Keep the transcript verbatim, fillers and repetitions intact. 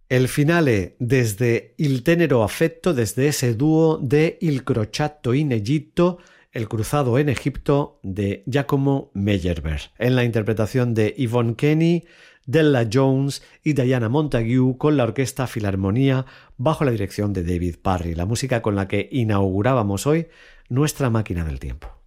El finale desde Il tenero affetto, desde ese dúo de Il crociato in Egitto, El cruzado en Egipto, de Giacomo Meyerbeer, en la interpretación de Yvonne Kenny, Della Jones y Diana Montague, con la Orquesta Filarmonía bajo la dirección de David Parry, la música con la que inaugurábamos hoy nuestra máquina del tiempo.